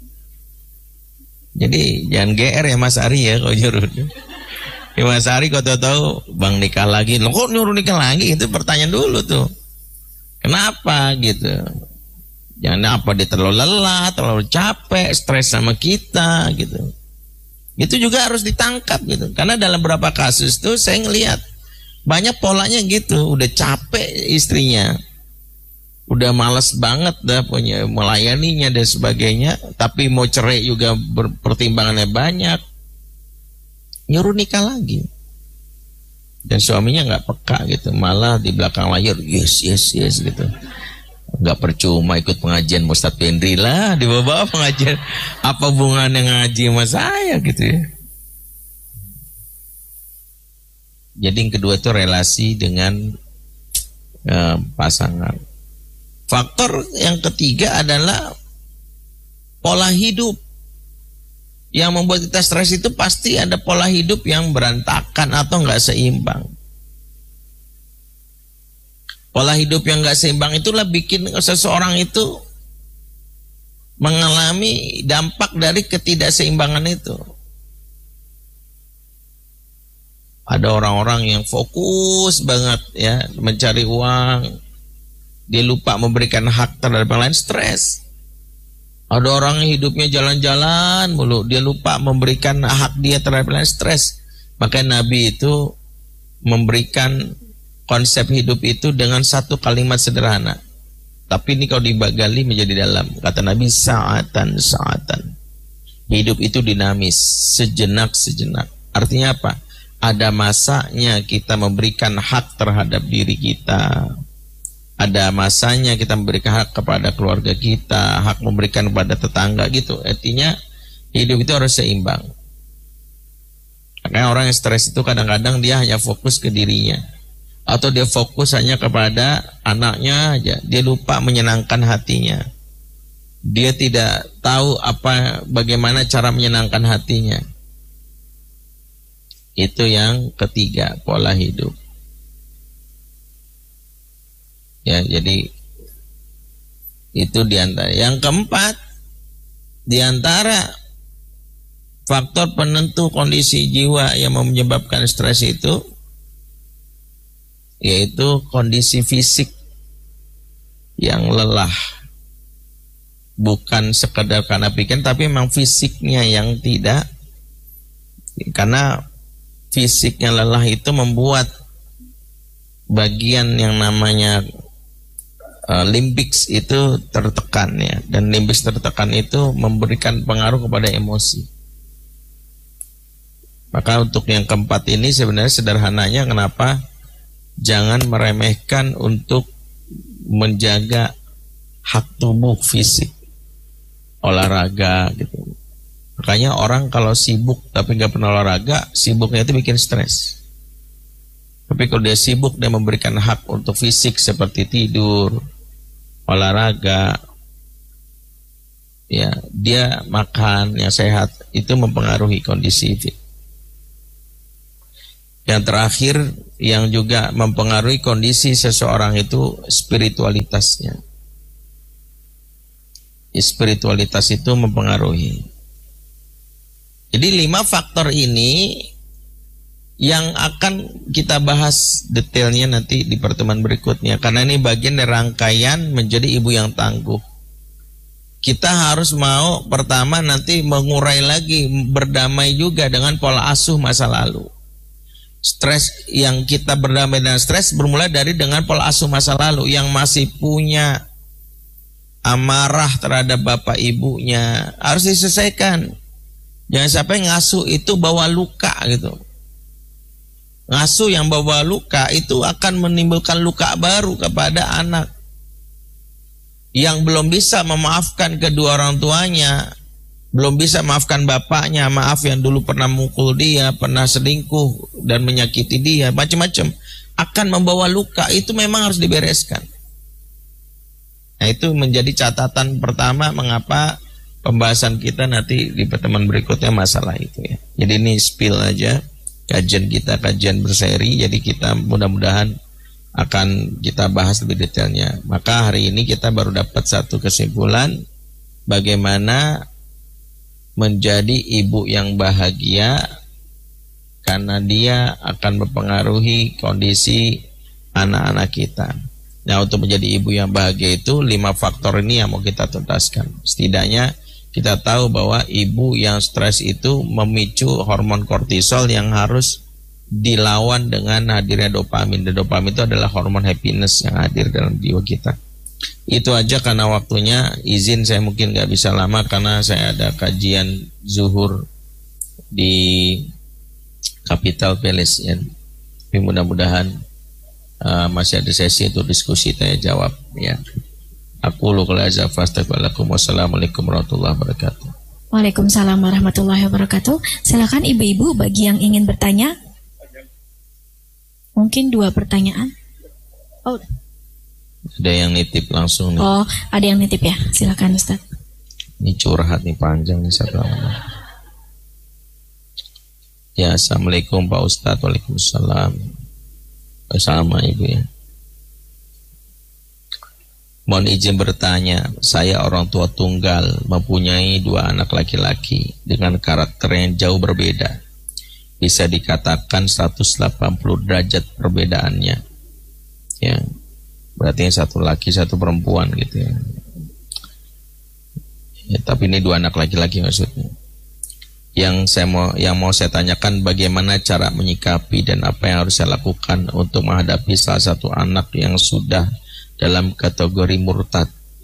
Jadi jangan G R ya Mas Ari ya kalau nyuruh. Ya Mas Ari kau tahu-tahu bang nikah lagi, lo kok nyuruh nikah lagi? Itu pertanyaan dulu tuh. Kenapa gitu? Jangan apa dia terlalu lelah, terlalu capek, stres sama kita gitu. Itu juga harus ditangkap gitu. Karena dalam beberapa kasus tuh saya ngelihat banyak polanya gitu. Udah capek istrinya, udah malas banget dah punya melayaninya dan sebagainya. Tapi mau cerai juga pertimbangannya banyak. Nyuruh nikah lagi. Dan suaminya nggak peka gitu. Malah di belakang layar yes yes yes gitu. Nggak percuma ikut pengajian Ustadz Pendri lah, di bawah pengajian apa hubungannya ngaji sama saya gitu ya. Jadi yang kedua itu relasi dengan eh, pasangan. Faktor yang ketiga adalah pola hidup. Yang membuat kita stres itu pasti ada pola hidup yang berantakan atau nggak seimbang. Pola hidup yang gak seimbang itulah bikin seseorang itu mengalami dampak dari ketidakseimbangan itu. Ada orang-orang yang fokus banget ya mencari uang, dia lupa memberikan hak terhadap yang lain, stres. Ada orang yang hidupnya jalan-jalan mulu, dia lupa memberikan hak dia terhadap yang lain, stres. Makanya Nabi itu memberikan konsep hidup itu dengan satu kalimat sederhana. Tapi ini kalau dibagali menjadi dalam. Kata Nabi, sa'atan sa'atan. Hidup itu dinamis, sejenak sejenak. Artinya apa? Ada masanya kita memberikan hak terhadap diri kita. Ada masanya kita memberikan hak kepada keluarga kita, hak memberikan kepada tetangga gitu. Artinya hidup itu harus seimbang. Makanya orang yang stres itu kadang-kadang dia hanya fokus ke dirinya. Atau dia fokus hanya kepada anaknya aja. Dia lupa menyenangkan hatinya. Dia tidak tahu apa bagaimana cara menyenangkan hatinya. Itu yang ketiga, pola hidup. Ya, jadi itu diantara. Yang keempat, diantara faktor penentu kondisi jiwa yang menyebabkan stres itu, yaitu kondisi fisik yang lelah. Bukan sekedar karena pikiran, tapi memang fisiknya yang tidak. Karena fisiknya lelah itu membuat bagian yang namanya uh, limbiks itu tertekan ya. Dan limbiks tertekan itu memberikan pengaruh kepada emosi. Maka untuk yang keempat ini sebenarnya sederhananya kenapa jangan meremehkan untuk menjaga hak tubuh fisik, olahraga gitu. Makanya orang kalau sibuk tapi nggak pernah olahraga, sibuknya itu bikin stres. Tapi kalau dia sibuk, dia memberikan hak untuk fisik seperti tidur, olahraga, ya dia makan yang sehat, itu mempengaruhi kondisi fit. Yang terakhir yang juga mempengaruhi kondisi seseorang itu spiritualitasnya. Spiritualitas itu mempengaruhi. Jadi lima faktor ini yang akan kita bahas detailnya nanti di pertemuan berikutnya, karena ini bagian dari rangkaian menjadi ibu yang tangguh. Kita harus mau pertama nanti mengurai lagi, berdamai juga dengan pola asuh masa lalu. Stres yang kita berdamai dengan stres bermula dari dengan pola asuh masa lalu, yang masih punya amarah terhadap bapak ibunya harus diselesaikan. Jangan sampai ngasuh itu bawa luka gitu. Ngasuh yang bawa luka itu akan menimbulkan luka baru kepada anak yang belum bisa memaafkan kedua orang tuanya, belum bisa maafkan bapaknya, maaf yang dulu pernah mukul dia, pernah selingkuh dan menyakiti dia, macam-macam, akan membawa luka. Itu memang harus dibereskan. Nah, itu menjadi catatan pertama mengapa pembahasan kita nanti di pertemuan berikutnya masalah itu ya. Jadi ini spill aja kajian kita, kajian berseri, jadi kita mudah-mudahan akan kita bahas lebih detailnya. Maka hari ini kita baru dapat satu kesimpulan bagaimana menjadi ibu yang bahagia, karena dia akan mempengaruhi kondisi anak-anak kita. Nah, untuk menjadi ibu yang bahagia itu lima faktor ini yang mau kita tuntaskan. Setidaknya kita tahu bahwa ibu yang stres itu memicu hormon kortisol yang harus dilawan dengan hadirnya dopamin. Dan dopamin itu adalah hormon happiness yang hadir dalam jiwa kita. Itu aja karena waktunya, izin saya mungkin gak bisa lama karena saya ada kajian zuhur di Capital Palace ya. Tapi mudah-mudahan uh, masih ada sesi untuk diskusi tanya jawab ya. Aku lu kalau azza fastaghfirullakum. Wassalamualaikum warahmatullahi wabarakatuh. Waalaikumsalam warahmatullahi wabarakatuh. Silakan ibu-ibu bagi yang ingin bertanya. Mungkin dua pertanyaan. Oh, ada yang nitip langsung nih. Oh, ada yang nitip ya. Silakan Ustaz. Ini curhat nih, panjang nih satu. Ya, assalamualaikum Pak Ustadz. Waalaikumsalam. Bersama ibu ya. Mohon izin bertanya, saya orang tua tunggal, mempunyai dua anak laki-laki dengan karakter yang jauh berbeda. Bisa dikatakan seratus delapan puluh derajat perbedaannya. Ya. Berarti satu laki satu perempuan gitu ya. Ya, tapi ini dua anak laki-laki maksudnya. Yang saya mau yang mau saya tanyakan, bagaimana cara menyikapi dan apa yang harus saya lakukan untuk menghadapi salah satu anak yang sudah dalam kategori murtad.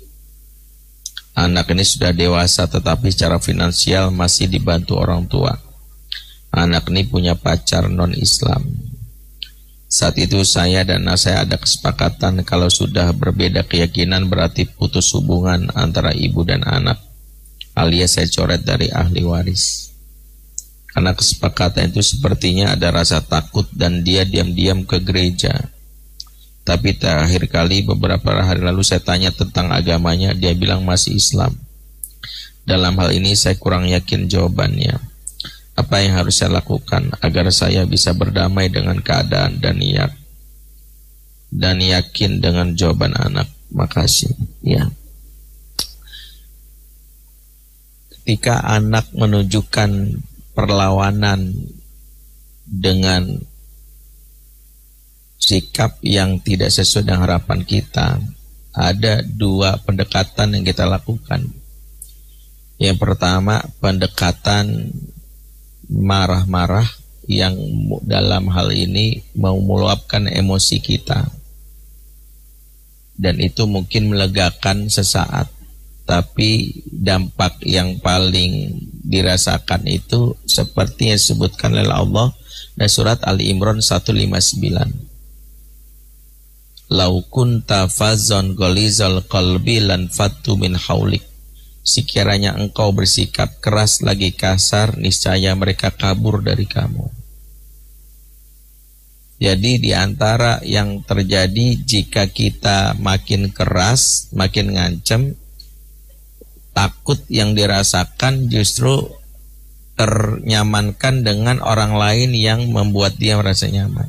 Anak ini sudah dewasa tetapi secara finansial masih dibantu orang tua. Anak ini punya pacar non-Islam. Saat itu saya dan anak saya ada kesepakatan kalau sudah berbeda keyakinan berarti putus hubungan antara ibu dan anak, alias saya coret dari ahli waris. Karena kesepakatan itu sepertinya ada rasa takut dan dia diam-diam ke gereja. Tapi terakhir kali beberapa hari lalu saya tanya tentang agamanya, dia bilang masih Islam. Dalam hal ini saya kurang yakin jawabannya. Apa yang harus saya lakukan agar saya bisa berdamai dengan keadaan dan niat dan yakin dengan jawaban anak? Makasih. Ya. Ketika anak menunjukkan perlawanan dengan sikap yang tidak sesuai dengan harapan kita, ada dua pendekatan yang kita lakukan. Yang pertama, pendekatan marah-marah yang dalam hal ini mau meluapkan emosi kita, dan itu mungkin melegakan sesaat, tapi dampak yang paling dirasakan itu seperti yang disebutkan oleh Allah dan surat Ali Imran seratus lima puluh sembilan. Lau kunta fazzan ghalizal qalbi lan fattu min haulik. Sekiranya engkau bersikap keras lagi kasar, niscaya mereka kabur dari kamu. Jadi di antara yang terjadi jika kita makin keras, makin ngancem, takut yang dirasakan justru ternyamankan dengan orang lain yang membuat dia merasa nyaman.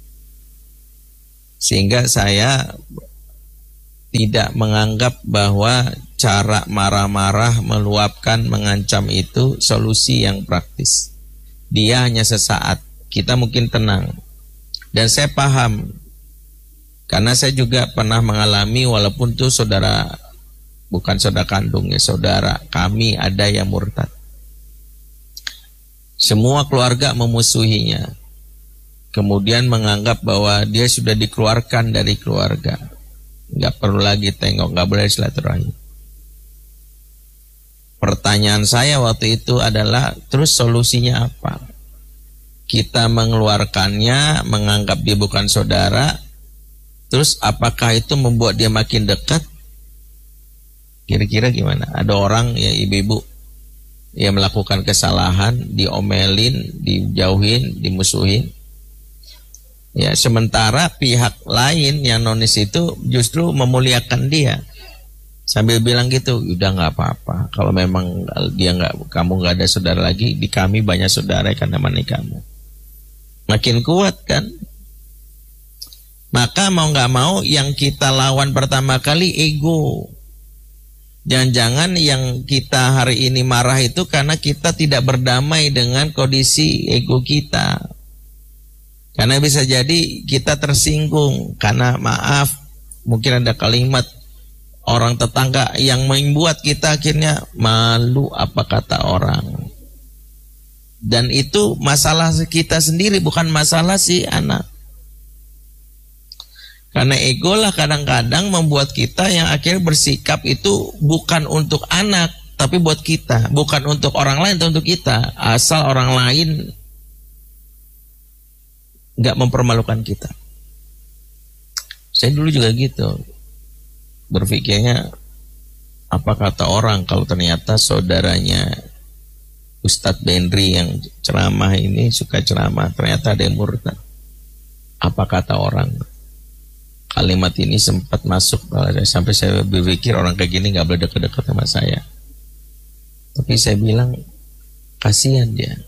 Sehingga saya tidak menganggap bahwa cara marah-marah, meluapkan, mengancam itu solusi yang praktis. Dia hanya sesaat, kita mungkin tenang. Dan saya paham, karena saya juga pernah mengalami, walaupun itu saudara, bukan saudara kandungnya, saudara kami ada yang murtad. Semua keluarga memusuhinya, kemudian menganggap bahwa dia sudah dikeluarkan dari keluarga, nggak perlu lagi tengok, nggak boleh silaturahim. Pertanyaan saya waktu itu adalah, terus solusinya apa? Kita mengeluarkannya, menganggap dia bukan saudara, terus apakah itu membuat dia makin dekat? Kira-kira gimana? Ada orang ya ibu-ibu yang melakukan kesalahan, diomelin, dijauhin, dimusuhin. Ya, sementara pihak lain yang nonis itu justru memuliakan dia. Sambil bilang gitu, udah nggak apa-apa. Kalau memang dia nggak, kamu nggak ada saudara lagi, di kami banyak saudara kan namanya kamu. Makin kuat kan? Maka mau nggak mau yang kita lawan pertama kali ego. Jangan-jangan yang kita hari ini marah itu karena kita tidak berdamai dengan kondisi ego kita. Karena bisa jadi kita tersinggung karena maaf, mungkin ada kalimat orang tetangga yang membuat kita akhirnya malu apa kata orang. Dan itu masalah kita sendiri, bukan masalah si anak. Karena ego lah kadang-kadang membuat kita yang akhirnya bersikap itu bukan untuk anak, tapi buat kita. Bukan untuk orang lain, tapi untuk kita. Asal orang lain gak mempermalukan kita. Saya dulu juga gitu. Berpikirnya, apa kata orang kalau ternyata saudaranya Ustadz Benri yang ceramah ini, suka ceramah, ternyata ada yang murtad. Apa kata orang? Kalimat ini sempat masuk sampai saya berpikir orang kayak gini gak boleh dekat-dekat sama saya. Tapi saya bilang kasihan dia.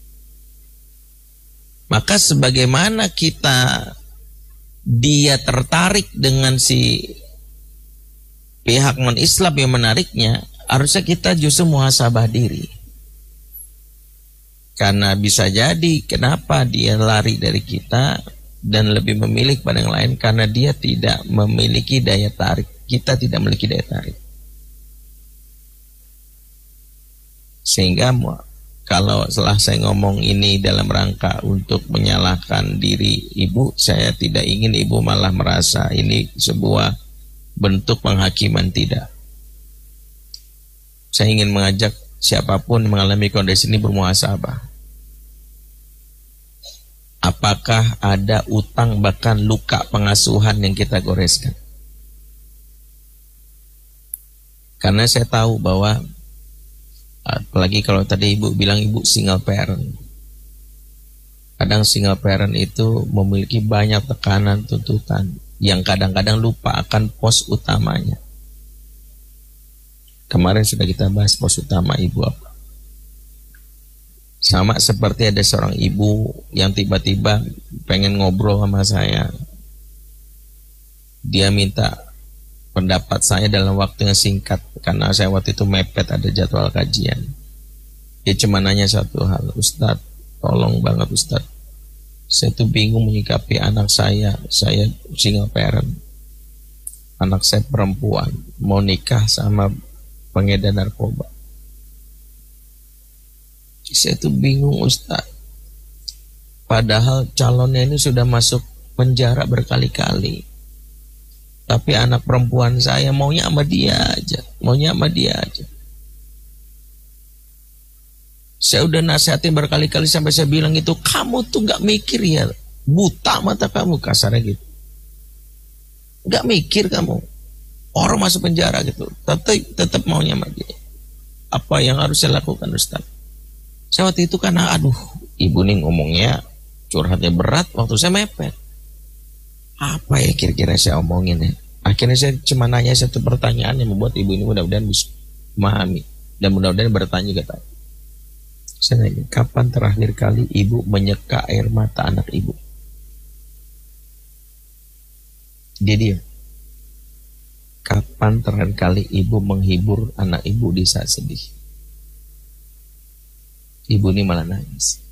Maka sebagaimana kita dia tertarik dengan si pihak non-Islam yang menariknya, harusnya kita justru muhasabah diri. Karena bisa jadi kenapa dia lari dari kita dan lebih memilih pada yang lain, karena dia tidak memiliki daya tarik. Kita tidak memiliki daya tarik. Sehingga kalau setelah saya ngomong ini dalam rangka untuk menyalahkan diri ibu, saya tidak ingin ibu malah merasa ini sebuah bentuk penghakiman, tidak. Saya ingin mengajak siapapun mengalami kondisi ini bermuhasabah. Apakah ada utang bahkan luka pengasuhan yang kita goreskan? Karena saya tahu bahwa, apalagi kalau tadi ibu bilang ibu single parent, kadang single parent itu memiliki banyak tekanan, tuntutan, yang kadang-kadang lupa akan pos utamanya. Kemarin sudah kita bahas pos utama ibu apa. Sama seperti ada seorang ibu yang tiba-tiba pengen ngobrol sama saya. Dia minta pendapat saya dalam waktu yang singkat, karena saya waktu itu mepet ada jadwal kajian. Dia cuma nanya satu hal, Ustadz, tolong banget Ustadz, saya tuh bingung menyikapi anak saya. Saya single parent, anak saya perempuan, mau nikah sama pengedar narkoba. Saya tuh bingung Ustaz. Padahal calonnya ini sudah masuk penjara berkali-kali, tapi anak perempuan saya maunya sama dia aja, maunya sama dia aja. Saya udah nasihatin berkali-kali sampai saya bilang itu, kamu tuh gak mikir ya, buta mata kamu, kasarnya gitu. Gak mikir kamu, orang masuk penjara gitu, tetap tetap maunya sama dia. Apa yang harus saya lakukan Ustaz? Saya waktu itu karena aduh, ibu nih ngomongnya curhatnya berat, waktu saya mepet. Apa ya kira-kira saya omongin ya? Akhirnya saya cuma nanya satu pertanyaan yang membuat ibu ini mudah-mudahan bisa memahami. Dan mudah-mudahan bertanya juga tadi. Saya nanya, kapan terakhir kali ibu menyeka air mata anak ibu? Dia diam. Kapan terakhir kali ibu menghibur anak ibu di saat sedih? Ibu ini malah nangis.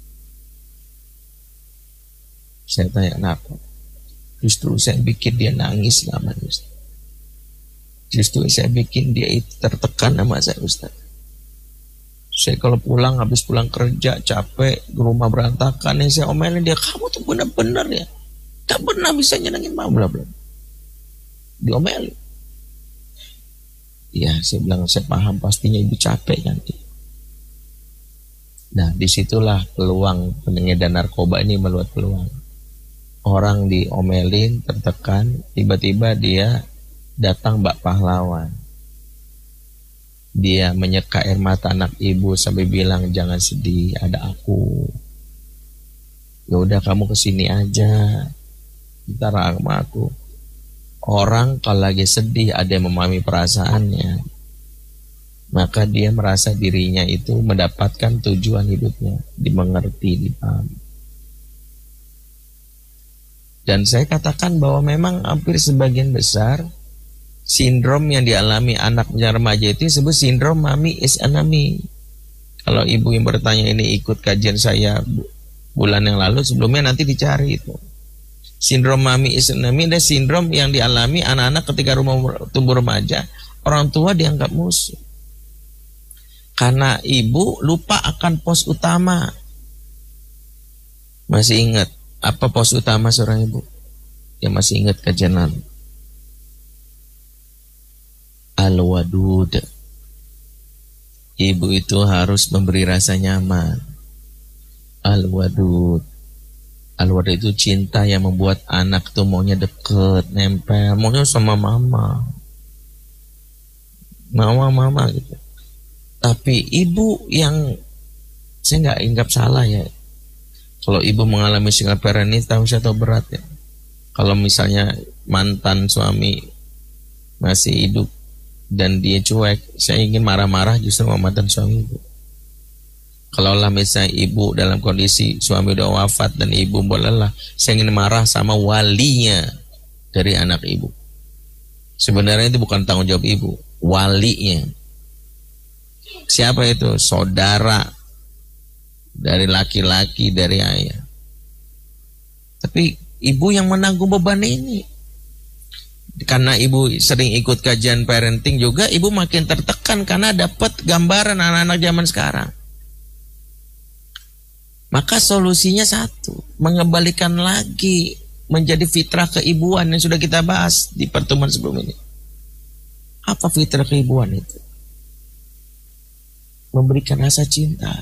Saya tanya, kenapa? Justru saya bikin dia nangis lama, Ustaz. Justru saya bikin dia itu tertekan sama saya, Ustaz. Saya kalau pulang, habis pulang kerja, capek, rumah berantakan, yang saya omelin dia, kamu tuh benar-benar ya, gak pernah bisa nyenengin mama, bla bla. Diomelin. Ya, saya bilang, saya paham pastinya ibu capek nanti. Nah, disitulah peluang pengedar narkoba ini meluat peluang. Orang diomelin, tertekan, tiba-tiba dia datang bak pahlawan. Dia menyeka air mata anak ibu sampai bilang, jangan sedih, ada aku. Ya udah kamu kesini aja, ntar sama aku. Orang kalau lagi sedih ada yang memahami perasaannya, maka dia merasa dirinya itu mendapatkan tujuan hidupnya, dimengerti, dipahami. Dan saya katakan bahwa memang hampir sebagian besar sindrom yang dialami anak remaja itu disebut sindrom mommy is enemy. Kalau ibu yang bertanya ini ikut kajian saya bulan yang lalu, sebelumnya nanti dicari itu. Sindrom mommy is enemy adalah sindrom yang dialami anak-anak ketika rumah tumbuh remaja, orang tua dianggap musuh. Karena ibu lupa akan pos utama. Masih ingat apa pos utama seorang ibu? Yang masih ingat kajian lalu? Al-wadud. Ibu itu harus memberi rasa nyaman. Al-wadud. Al-wadud itu cinta yang membuat anak tuh maunya deket, nempel, maunya sama mama. Mama-mama gitu. Tapi ibu yang, saya nggak ingat salah ya, kalau ibu mengalami single parent ini tahu saya tahu berat ya. Kalau misalnya mantan suami masih hidup dan dia cuek, saya ingin marah-marah justru sama mantan suami ibu. Kalau lah misalnya ibu dalam kondisi suami udah wafat dan ibu bolehlah, saya ingin marah sama walinya dari anak ibu. Sebenarnya itu bukan tanggung jawab ibu, walinya. Siapa itu? Saudara dari laki-laki, dari ayah. Tapi ibu yang menanggung beban ini. Karena ibu sering ikut kajian parenting juga, ibu makin tertekan karena dapat gambaran anak-anak zaman sekarang. Maka solusinya satu, mengembalikan lagi menjadi fitrah keibuan yang sudah kita bahas di pertemuan sebelum ini. Apa fitrah keibuan itu? Memberikan rasa cinta.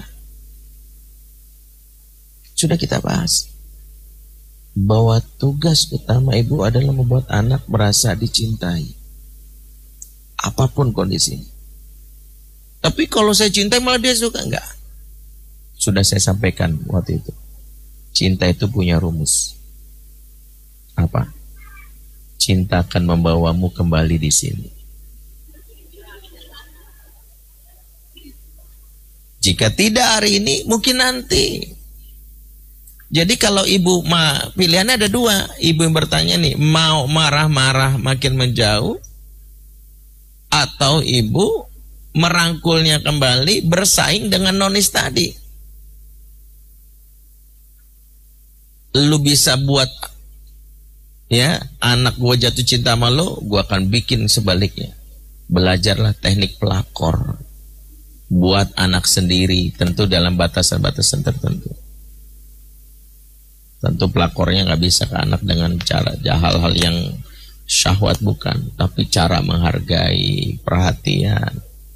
Sudah kita bahas bahwa tugas utama ibu adalah membuat anak merasa dicintai apapun kondisinya. Tapi kalau saya cintai malah dia suka, enggak. Sudah saya sampaikan waktu itu, cinta itu punya rumus. Apa? Cinta akan membawamu kembali di sini. Jika tidak hari ini, mungkin nanti. Jadi kalau ibu ma, pilihannya ada dua. Ibu yang bertanya nih, mau marah-marah makin menjauh, atau ibu merangkulnya kembali bersaing dengan nonis tadi. Lu bisa buat ya anak gue jatuh cinta sama lo, gue akan bikin sebaliknya. Belajarlah teknik pelakor. Buat anak sendiri, tentu dalam batasan-batasan tertentu. Tentu pelakornya nggak bisa ke anak dengan cara hal-hal yang syahwat, bukan, tapi cara menghargai, perhatian.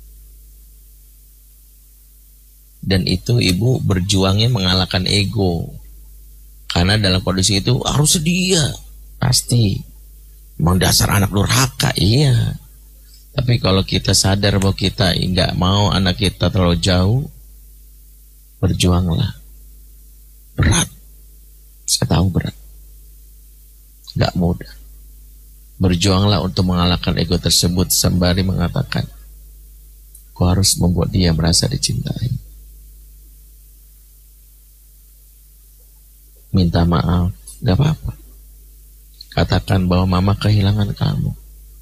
Dan itu ibu berjuangnya mengalahkan ego. Karena dalam kondisi itu harus sedia, pasti. Memang dasar anak durhaka, iya. Tapi kalau kita sadar bahwa kita nggak mau anak kita terlalu jauh, berjuanglah. Berat. Saya tahu berat. Nggak mudah. Berjuanglah untuk mengalahkan ego tersebut sembari mengatakan, Kau harus membuat dia merasa dicintai. Minta maaf, gak apa-apa. Katakan bahwa mama kehilangan kamu.